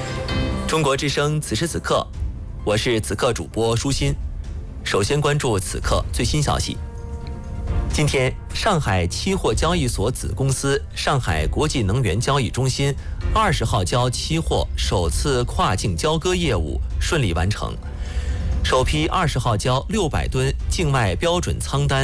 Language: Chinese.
中国之声此时此刻，我是此刻主播舒心。首先关注此刻最新消息。今天，上海期货交易所子公司上海国际能源交易中心20号交期货首次跨境交割业务顺利完成，首批20号交600吨境外标准仓单